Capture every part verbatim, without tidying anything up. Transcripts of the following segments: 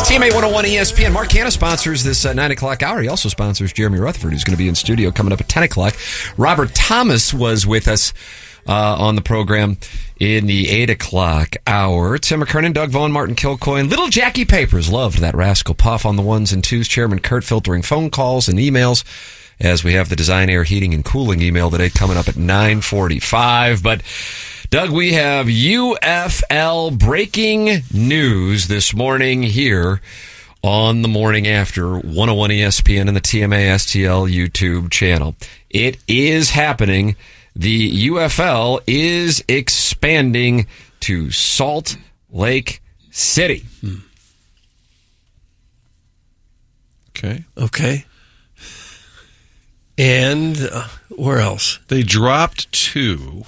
T M A one oh one E S P N. Mark Hanna sponsors this uh, nine o'clock hour. He also sponsors Jeremy Rutherford, who's going to be in studio coming up at ten o'clock. Robert Thomas was with us uh, on the program in the eight o'clock hour. Tim McKernan, Doug Vaughn, Martin Kilcoyne. Little Jackie Papers loved that Rascal Puff on the ones and twos. Chairman Kurt filtering phone calls and emails as we have the Design Air Heating and Cooling email today coming up at nine forty-five. But Doug, we have U F L breaking news this morning here on the morning after one oh one E S P N and the T M A S T L YouTube channel. It is happening. The U F L is expanding to Salt Lake City. Hmm. Okay. Okay. And uh, where else? They dropped two.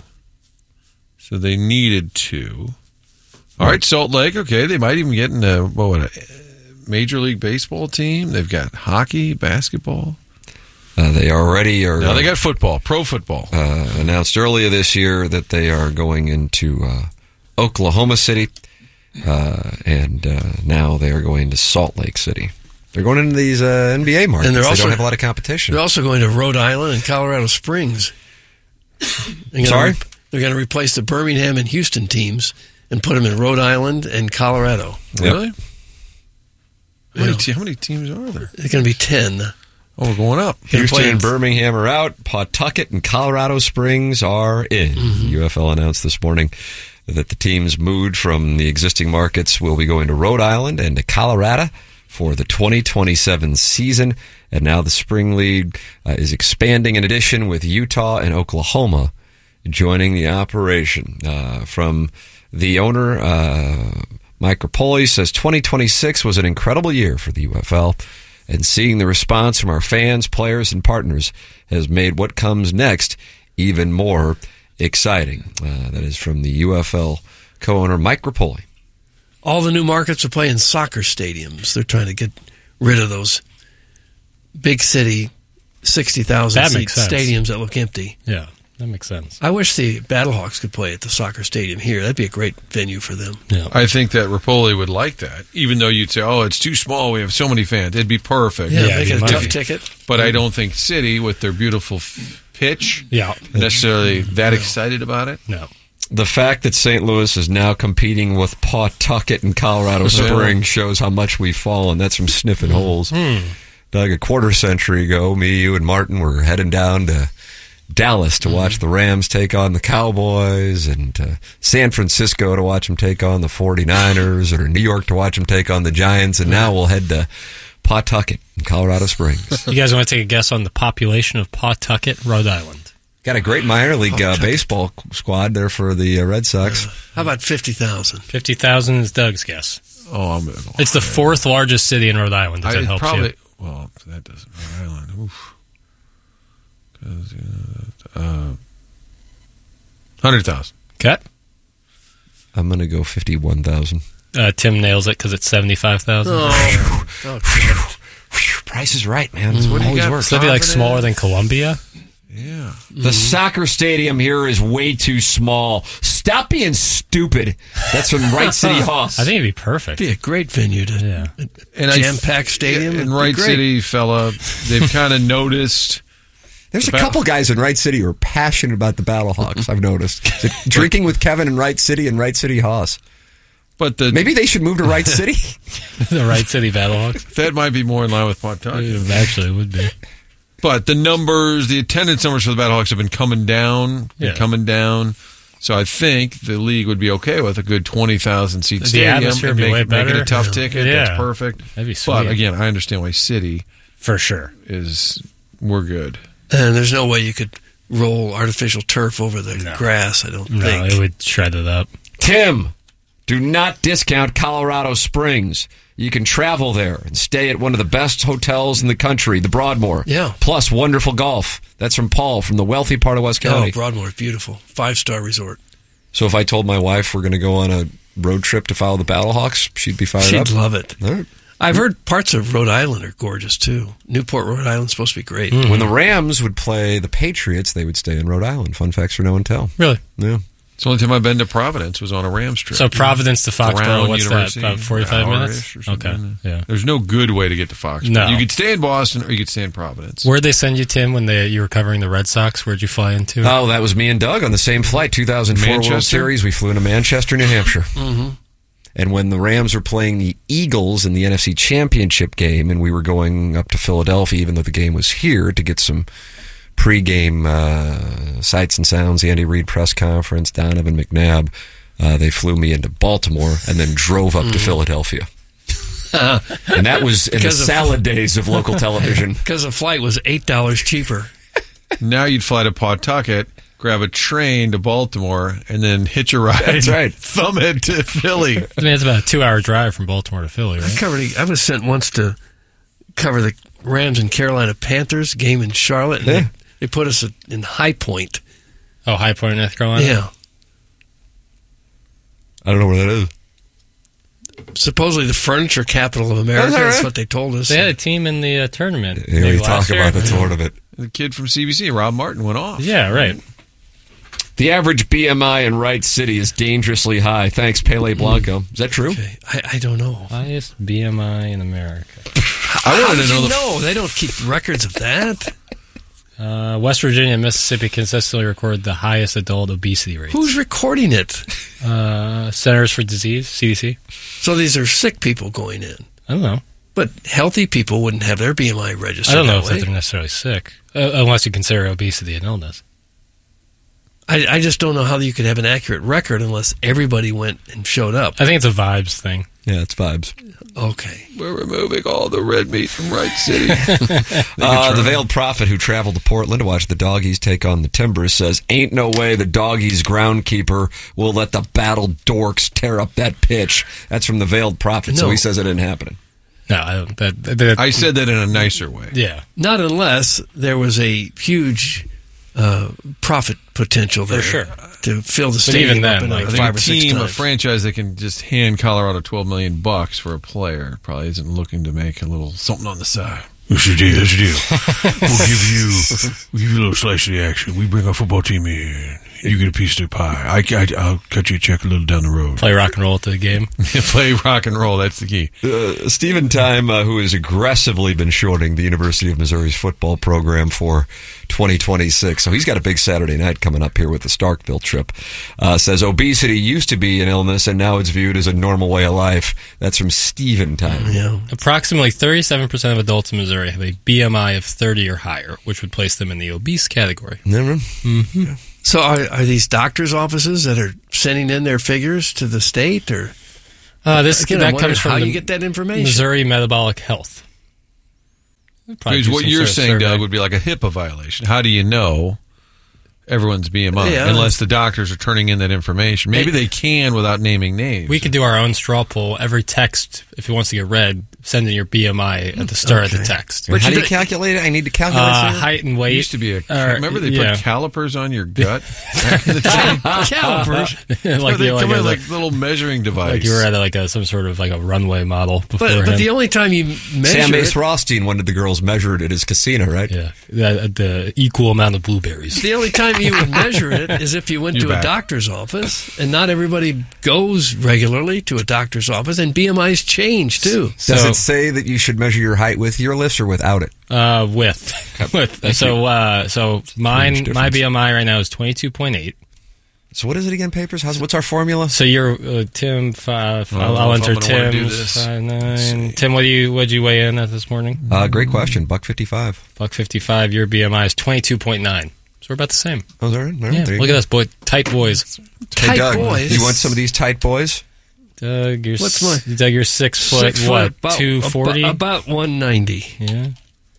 So they needed two. All right, Salt Lake. Okay, they might even get in a, what, a Major League Baseball team. They've got hockey, basketball. Uh, they already are. No, they got football, pro football. Uh, announced earlier this year that they are going into uh, Oklahoma City, uh, and uh, now they are going to Salt Lake City. They're going into these uh, N B A markets. And they're also, they don't have a lot of competition. They're also going to Rhode Island and Colorado Springs. They're Sorry? Re- they're going to replace the Birmingham and Houston teams and put them in Rhode Island and Colorado. Really? Yep. How, many Yeah. te- how many teams are there? They're going to be ten. Oh, we're going up. Houston and Birmingham are out. Pawtucket and Colorado Springs are in. Mm-hmm. U F L announced this morning that the teams moved from the existing markets will be going to Rhode Island and to Colorado for the twenty twenty-seven season. And now the Spring League uh, is expanding in addition with Utah and Oklahoma joining the operation. Uh, from the owner, uh, Mike Rapoli, says twenty twenty-six was an incredible year for the U F L, and seeing the response from our fans, players, and partners has made what comes next even more exciting. Uh, that is from the U F L co-owner, Mike Rapoli. All the new markets are playing soccer stadiums. They're trying to get rid of those big city sixty thousand That seat makes sense. stadiums that look empty. Yeah, that makes sense. I wish the Battlehawks could play at the soccer stadium here. That'd be a great venue for them. Yeah. I think that Rapoli would like that, even though you'd say, oh, it's too small, we have so many fans. It'd be perfect. Yeah, Yeah, make you it a might tough be. ticket. But I don't think City, with their beautiful f- pitch, Yeah. necessarily that excited about it. No. The fact that Saint Louis is now competing with Pawtucket and Colorado Springs shows how much we've fallen. That's from Sniffing Holes. Doug, a quarter century ago, me, you, and Martin were heading down to Dallas to watch the Rams take on the Cowboys, and to San Francisco to watch them take on the forty-niners, or New York to watch them take on the Giants, and now we'll head to Pawtucket and Colorado Springs. You guys want to take a guess on the population of Pawtucket, Rhode Island? Got a great minor league uh, baseball squad there for the uh, Red Sox. How about fifty thousand? fifty thousand is Doug's guess. Oh, I'm going to go. It's the fourth largest city in Rhode Island, if I that helps probably, you. Well, that doesn't. Rhode Island. Oof. 'Cause, uh, uh, one hundred thousand. Okay. I'm going to go fifty-one thousand. Uh, Tim nails it because it's seventy-five thousand. Oh, oh Price is right, man. That's What what do you always got? works. So that'd be like Confidence. smaller than Columbia? Yeah. The soccer stadium here is way too small. Stop being stupid. That's from Wright City Hoss. I think it'd be perfect. be a great venue to Yeah. And I- jam-packed stadium. In It'd be Wright great. City, fella, they've kind of noticed. There's a The couple guys in Wright City who are passionate about the Battlehawks, I've noticed. So drinking with Kevin in Wright City and Wright City Hoss. But the Maybe they should move to Wright City. The Wright City Battlehawks? that might be more in line with Pawtucket. It actually would be. But the numbers, the attendance numbers for the Battlehawks have been coming down, been Yeah. coming down. So I think the league would be okay with a good twenty thousand seat The stadium atmosphere and would be make, way it- make it better. a tough Yeah. ticket. Yeah. That's perfect. That'd be sweet. But again, I understand why City For sure. is we're good. And there's no way you could roll artificial turf over the No. grass, I don't No, think. it would shred it up. Tim, do not discount Colorado Springs. You can travel there and stay at one of the best hotels in the country, the Broadmoor. Yeah. Plus wonderful golf. That's from Paul from the wealthy part of West Oh, County. Broadmoor is beautiful. Five-star resort. So if I told my wife we're going to go on a road trip to follow the Battlehawks, she'd be fired She'd up. love it. All right. I've heard parts of Rhode Island are gorgeous, too. Newport, Rhode Island's supposed to be great. When the Rams would play the Patriots, they would stay in Rhode Island. Fun facts for no one tell. Really? Yeah. It's the only time I've been to Providence was on a Rams trip. So Providence to Foxborough, Brown what's University, that, about forty-five an minutes? hour-ish or something. Okay, yeah. There's no good way to get to Foxborough. No. You could stay in Boston or you could stay in Providence. Where'd they send you, Tim, when they you were covering the Red Sox? Where'd you fly into? Oh, that was me and Doug on the same flight, two thousand four World Manchester? Series. We flew into Manchester, New Hampshire. Mm-hmm. And when the Rams were playing the Eagles in the N F C Championship game, and we were going up to Philadelphia, even though the game was here, to get some pregame uh, sights and sounds, the Andy Reid press conference, Donovan McNabb, uh, they flew me into Baltimore and then drove up mm. to Philadelphia. And that was in the salad days of local television. Because the flight was eight dollars cheaper. Now you'd fly to Pawtucket, grab a train to Baltimore, and then hitch a ride. That's right. Thumb it to Philly. I mean, it's about a two-hour drive from Baltimore to Philly, I right? covered. I was sent once to cover the Rams and Carolina Panthers game in Charlotte, and Yeah. they, they put us in High Point. Oh, High Point, North Carolina? Yeah. I don't know where that is. Supposedly the furniture capital of America. That's all right. That's what they told us. They had a team in the uh, tournament. Here maybe we talk last year. about the tournament. The kid from C B C, Rob Martin, went off. Yeah, right. The average B M I in Wright City is dangerously high. Thanks, Pele Blanco. Is that true? Okay. I, I don't know. Highest B M I in America. I How wanted did to know you the know? They don't keep records of that. Uh, West Virginia and Mississippi consistently record the highest adult obesity rates. Who's recording it? Uh, Centers for Disease, C D C. So these are sick people going in. I don't know. But healthy people wouldn't have their B M I registered I don't know that if way. they're necessarily sick, uh, unless you consider obesity an illness. I, I just don't know how you could have an accurate record unless everybody went and showed up. I think it's a vibes thing. Yeah, it's vibes. Okay. We're removing all the red meat from Wright City. Uh, the Veiled Prophet, who traveled to Portland to watch the Doggies take on the Timbers, says, ain't no way the Doggies groundkeeper will let the battle dorks tear up that pitch. That's from the Veiled Prophet, so No. he says it didn't happen. No, I don't. That, that, I said that in a nicer way. yeah. Not unless there was a huge uh, profit potential there sure. to fill the But stadium even then, up in like, I like think five a or six team, a times. franchise that can just hand Colorado twelve million bucks for a player probably isn't looking to make a little something on the side. That's your deal. That's your deal. We'll give you, we'll give you a little slice of the action. We bring our football team in. You get a piece of the pie. I, I, I'll cut you a check a little down the road. Play rock and roll at the game. Play rock and roll. That's the key. Uh, Stephen Time, uh, who has aggressively been shorting the University of Missouri's football program for twenty twenty-six, so he's got a big Saturday night coming up here with the Starkville trip, uh, says obesity used to be an illness and now it's viewed as a normal way of life. That's from Stephen Time. Yeah. Approximately thirty-seven percent of adults in Missouri have a B M I of thirty or higher, which would place them in the obese category. Never. So are, are these doctors' offices that are sending in their figures to the state? Or Uh, this Again, I'm that wondering comes from how the you get that information. Missouri Metabolic Health. Probably Because do what some you're sort of saying, survey. Doug, would be like a HIPAA violation. How do you know everyone's B M I Yeah. unless the doctors are turning in that information? Maybe they can without naming names. We could do our own straw poll. Every text, if it wants to get read, send in your B M I at the start of the Okay. text. But How you do you don't- calculate it? I need to calculate Uh, it. height and It weight. used to be a. Or, remember they yeah. put calipers on your gut back in the day? Calipers. Like like, they you, like, come in a- like little measuring device. like you were at like a, some sort of like a runway model But, beforehand. but the only time you measure Sam Ace it, Rothstein wanted the girls measured at his casino, right? yeah, the, the equal amount of blueberries. the only time you would measure it is if you went You're to back. a doctor's office, and not everybody goes regularly to a doctor's office, and B M Is change too. Does So- it say that you should measure your height with your lifts or without it? Uh, with with so uh, so mine difference. my B M I right now is twenty two point eight. So what is it again, Papers? How's, what's our formula? So you're uh, Tim. Five, I don't I'll, know I'll if I'm enter gonna wanna do Tim's this. five nine. Tim, what do you what did you weigh in at this morning? Uh, great question. Buck fifty-five. Buck fifty five. Your B M I is twenty two point nine. So we're about the same. Oh, is that right? All right, Yeah, there you look go. at us, boy, tight boys. Hey, Tight Doug, boys. you want some of these tight boys? Doug, you're What's s- my- Doug, you're six foot. Six what? foot, about, Two forty. About, about one ninety. Yeah,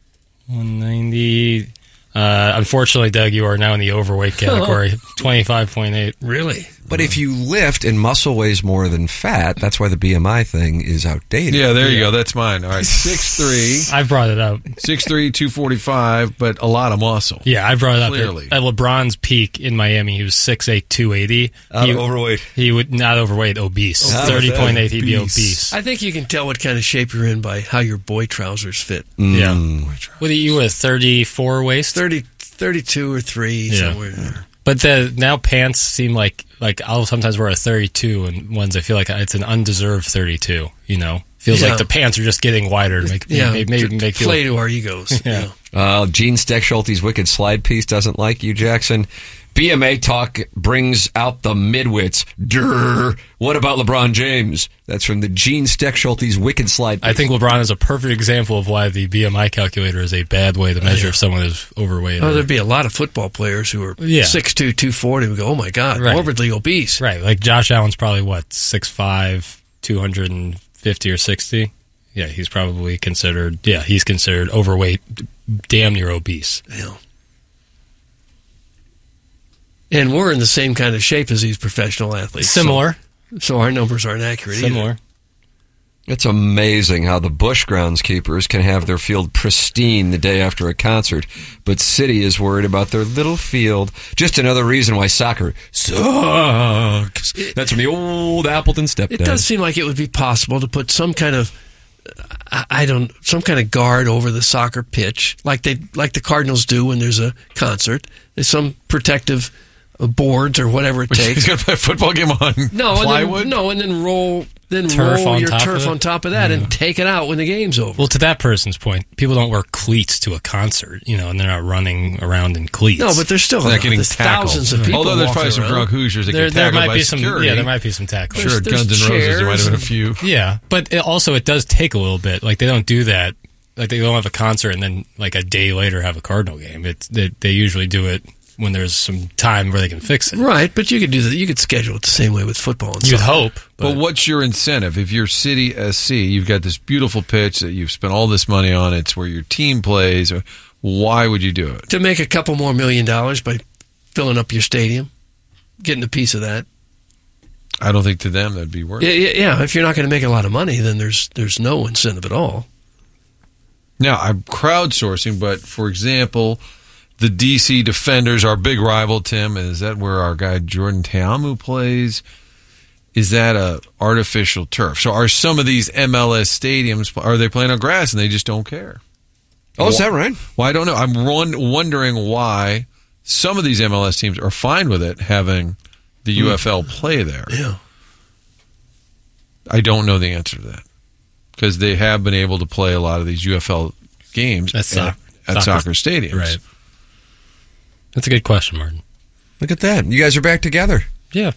one ninety. Uh, unfortunately, Doug, you are now in the overweight category, twenty-five point eight. Really? But if you lift and muscle weighs more than fat, that's why the B M I thing is outdated. Yeah, there you go. That's mine. All right, six three, I brought it up. six three, two forty five, but a lot of muscle. Yeah, I brought it up. Clearly. At, at LeBron's peak in Miami, he was six eight, two eighty. Out he, of overweight. He would not overweight, obese. Oh, thirty point eight, obese. he'd be obese. I think you can tell what kind of shape you're in by how your boy trousers fit. Yeah. What are you with? thirty-four waist? thirty, thirty-two or three, Yeah. somewhere there. But the now pants seem like like I'll sometimes wear a thirty-two, and ones I feel like it's an undeserved thirty-two. You know, feels Yeah. like the pants are just getting wider to make Yeah, maybe, maybe make feel, play to our egos. Yeah. you know. Uh, Gene Steckschulte wicked slide piece doesn't like you, Jackson. B M A talk brings out the midwits. Durr. What about LeBron James? That's from the Gene Steckschulte wicked slide piece. I think LeBron is a perfect example of why the B M I calculator is a bad way to measure if someone is overweight. Oh, or- there'd be a lot of football players who are Yeah. six two, two forty and go, oh my God, Right. morbidly obese. Right, like Josh Allen's probably what six five, two hundred fifty or sixty. Yeah, he's probably considered. Yeah, he's considered overweight, damn near obese. Yeah. And we're in the same kind of shape as these professional athletes. Similar, So, so our numbers aren't accurate either. similar. It's amazing how the Busch groundskeepers can have their field pristine the day after a concert, but City is worried about their little field. Just another reason why soccer sucks. That's from the old Appleton stepdad. It does seem like it would be possible to put some kind of, I I don't, some kind of guard over the soccer pitch, like they, like the Cardinals do when there's a concert. There's some protective uh, boards or whatever it He's takes. going to play a football game on No, plywood? and then, no, and then roll, then Turf roll on your top turf of it? on top of that and take it out when the game's over. Well, to that person's point, people don't wear cleats to a concert, you know, and they're not running around in cleats. No, but there's still They're not getting there's tackled. thousands of people. Although there's probably walking some around. drunk Hoosiers that there, get there tackled might by be some. security. Yeah, there might be some tackles. Sure, at There's- Guns N' there's Roses, there might have been a chairs few. Yeah, but it also it does take a little bit. Like they don't do that. Like they don't have a concert and then like a day later have a Cardinal game. It's they, they usually do it when there's some time where they can fix it. Right, but you could do that. You could schedule it the same way with football and You'd soccer. hope. But what's your incentive? If you're City S C, you've got this beautiful pitch that you've spent all this money on. It's where your team plays. Why would you do it? To make a couple more million dollars by filling up your stadium, getting a piece of that. I don't think to them that'd be worth Yeah, it. yeah, yeah. If you're not going to make a lot of money, then there's there's no incentive at all. Now, I'm crowdsourcing, but for example, the D C Defenders, our big rival, Tim, is that where our guy Jordan Teamu plays? Is that a artificial turf? So are some of these M L S stadiums, are they playing on grass and they just don't care? Oh, is that right? Well, I don't know. I'm won- wondering why some of these M L S teams are fine with it having the U F L play there. Yeah. I don't know the answer to that because they have been able to play a lot of these U F L games That's at, soc- at soccer- soccer stadiums. Right. That's a good question, Martin. Look at that. You guys are back together. Yeah.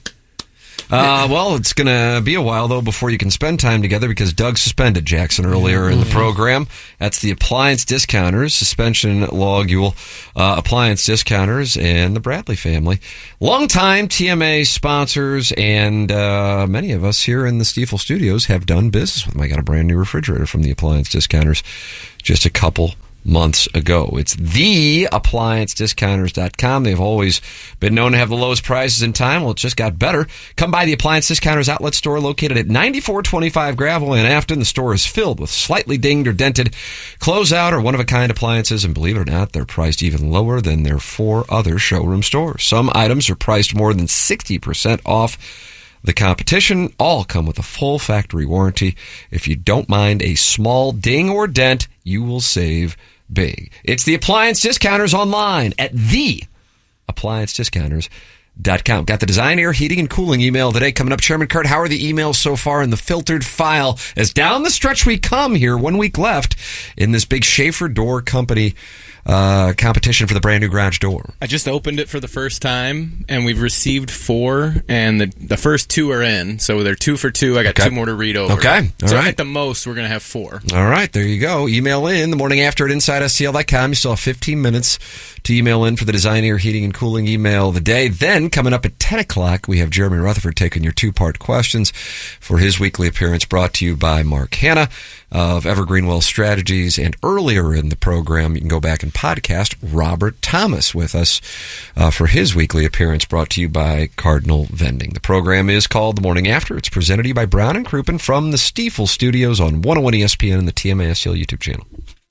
Uh, well, it's going to be a while, though, before you can spend time together because Doug suspended Jackson earlier in the program. That's the Appliance Discounters, suspension logule, uh, Appliance Discounters, and the Bradley family. Longtime T M A sponsors, and uh, many of us here in the Stiefel studios have done business with them. I got a brand new refrigerator from the Appliance Discounters just a couple months ago. It's the appliance discounters dot com. They've always been known to have the lowest prices in time. Well, it just got better. Come by the Appliance Discounters outlet store located at ninety-four twenty-five Gravel in Afton. The store is filled with slightly dinged or dented closeout or one-of-a-kind appliances, and believe it or not, they're priced even lower than their four other showroom stores. Some items are priced more than sixty percent off the competition. All come with a full factory warranty. If you don't mind a small ding or dent, you will save big. It's the Appliance Discounters online at the appliance discounters dot com. Got the Design, Air, Heating, and Cooling email today coming up. Chairman Kurt, how are the emails so far in the filtered file as down the stretch we come here, one week left in this big Schaefer Door Company uh, competition for the brand new garage door? I just opened it for the first time, and we've received four, and the the first two are in, so they're two for two. I got Okay. two more to read over. Okay. All so right. at the most, we're going to have four. All right, there you go. Email in the morning after at inside S T L dot com. You still have fifteen minutes to email in for the Design, Air, Heating, and Cooling email of the day. Then, coming up at ten o'clock, we have Jeremy Rutherford taking your two-part questions for his weekly appearance, brought to you by Mark Hanna of Evergreen Wealth Strategies. And earlier in the program, you can go back and podcast Robert Thomas with us uh, for his weekly appearance, brought to you by Cardinal Vending. The program is called The Morning After. It's presented to you by Brown and Crouppen from the Stiefel Studios on one oh one E S P N and the T M A S T L YouTube channel.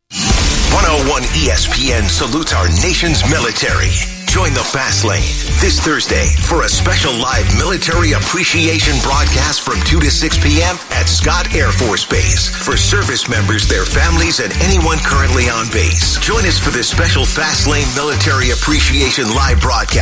one oh one E S P N salutes our nation's military. Join the Fast Lane this Thursday for a special live military appreciation broadcast from two to six p.m. at Scott Air Force Base for service members, their families, and anyone currently on base. Join us for this special Fast Lane military appreciation live broadcast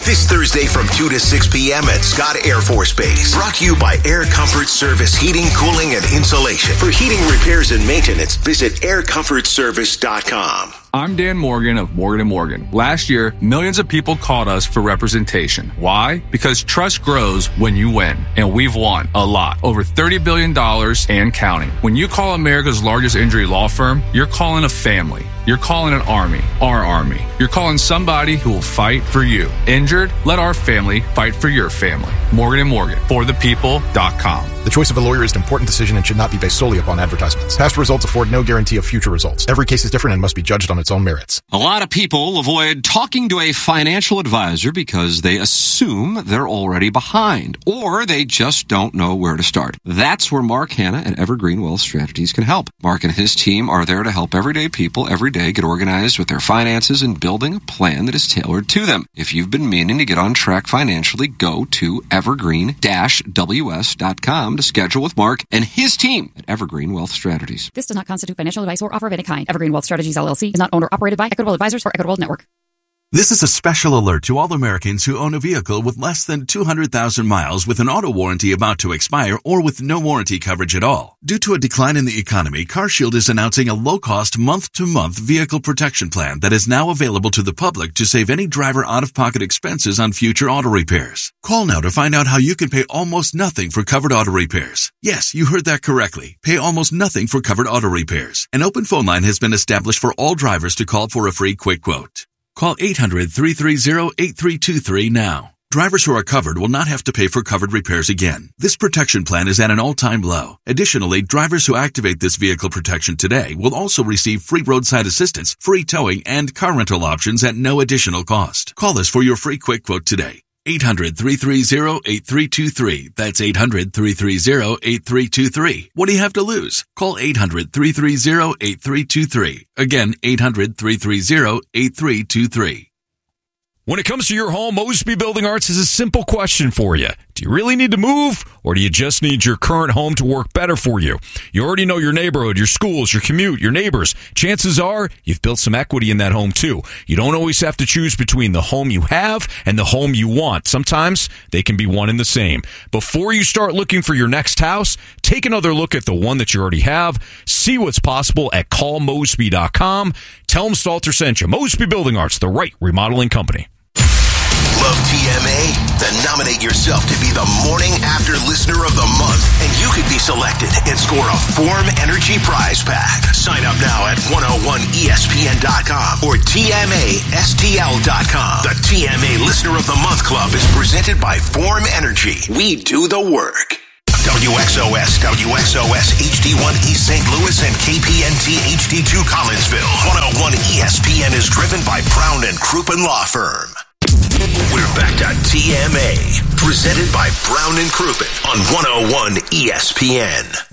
This Thursday from two to six p.m. at Scott Air Force Base. Brought to you by Air Comfort Service Heating, Cooling, and Insulation. For heating repairs and maintenance, visit air comfort service dot com. I'm Dan Morgan of Morgan and Morgan. Last year, millions of people called us for representation. Why? Because trust grows when you win. And we've won a lot. Over thirty billion dollars and counting. When you call America's largest injury law firm, you're calling a family. You're calling an army, our army. You're calling somebody who will fight for you. Injured? Let our family fight for your family. Morgan and Morgan, for the people dot com. The choice of a lawyer is an important decision and should not be based solely upon advertisements. Past results afford no guarantee of future results. Every case is different and must be judged on its own merits. A lot of people avoid talking to a financial advisor because they assume they're already behind, or they just don't know where to start. That's where Mark Hanna and Evergreen Wealth Strategies can help. Mark and his team are there to help everyday people every day get organized with their finances and building a plan that is tailored to them. If you've been meaning to get on track financially, go to evergreen dash w s dot com to schedule with Mark and his team at Evergreen Wealth Strategies. This does not constitute financial advice or offer of any kind. Evergreen Wealth Strategies, L L C is not owned or operated by Equitable Advisors or Equitable Network. This is a special alert to all Americans who own a vehicle with less than two hundred thousand miles with an auto warranty about to expire or with no warranty coverage at all. Due to a decline in the economy, CarShield is announcing a low-cost month-to-month vehicle protection plan that is now available to the public to save any driver out-of-pocket expenses on future auto repairs. Call now to find out how you can pay almost nothing for covered auto repairs. Yes, you heard that correctly. Pay almost nothing for covered auto repairs. An open phone line has been established for all drivers to call for a free quick quote. Call eight hundred, three three zero, eight three two three now. Drivers who are covered will not have to pay for covered repairs again. This protection plan is at an all-time low. Additionally, drivers who activate this vehicle protection today will also receive free roadside assistance, free towing, and car rental options at no additional cost. Call us for your free quick quote today. eight hundred, three three zero, eight three two three. That's eight hundred, three three zero, eight three two three. What do you have to lose? Call eight hundred, three three zero, eight three two three. Again, eight hundred, three three zero, eight three two three. When it comes to your home, Mosby Building Arts has a simple question for you. Do you really need to move, or do you just need your current home to work better for you? You already know your neighborhood, your schools, your commute, your neighbors. Chances are you've built some equity in that home, too. You don't always have to choose between the home you have and the home you want. Sometimes they can be one and the same. Before you start looking for your next house, take another look at the one that you already have. See what's possible at call mosby dot com. Tell them Stalter sent you. Mosby Building Arts, the right remodeling company. Love T M A? Then nominate yourself to be the Morning After Listener of the Month, and you could be selected and score a Form Energy prize pack. Sign up now at one oh one E S P N dot com or T M A S T L dot com. The T M A Listener of the Month Club is presented by Form Energy. We do the work. W X O S, W X O S H D one East Saint Louis, and K P N T H D two Collinsville. one oh one E S P N is driven by Brown and Crouppen Law Firm. We're back to T M A, presented by Brown and Crouppen on one oh one E S P N.